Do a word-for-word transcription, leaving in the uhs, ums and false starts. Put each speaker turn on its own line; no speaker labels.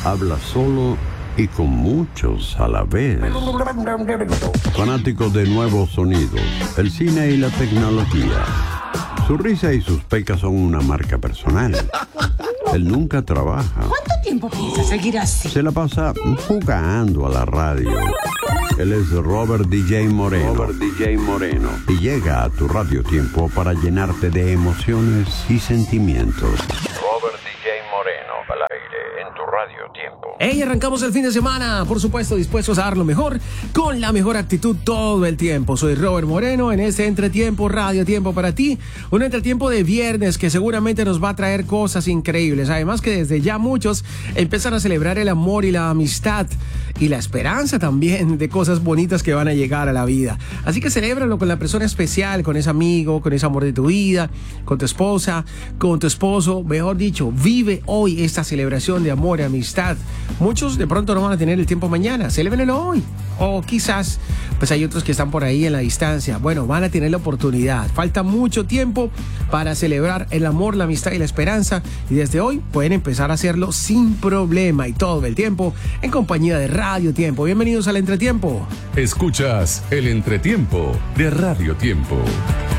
habla solo y con muchos a la vez. Fanático de nuevos sonidos, el cine y la tecnología. Su risa y sus pecas son una marca personal. Él nunca trabaja.
¿Cuánto tiempo piensa seguir así?
Se la pasa jugando a la radio. Él es Robert D J Moreno. Robert D J Moreno. Y llega a tu Radio Tiempo para llenarte de emociones y sentimientos. Robert D J Moreno, al aire en tu Radio Tiempo.
Hey, arrancamos el fin de semana, por supuesto, dispuestos a dar lo mejor, con la mejor actitud todo el tiempo. Soy Robert Moreno en este Entretiempo, Radio Tiempo para ti. Un entretiempo de viernes que seguramente nos va a traer cosas increíbles. Además que desde ya muchos empiezan a celebrar el amor y la amistad y la esperanza también de cosas bonitas que van a llegar a la vida. Así que celébralo con la persona especial, con ese amigo, con ese amor de tu vida, con tu esposa, con tu esposo. Mejor dicho, vive hoy esta celebración de amor y amistad. Muchos de pronto no van a tener el tiempo mañana, celébrenlo hoy. O quizás, pues hay otros que están por ahí en la distancia. Bueno, van a tener la oportunidad. Falta mucho tiempo para celebrar el amor, la amistad y la esperanza. Y desde hoy pueden empezar a hacerlo sin problema y todo el tiempo en compañía de Radio Tiempo. Bienvenidos al Entretiempo.
Escuchas el Entretiempo de Radio Tiempo.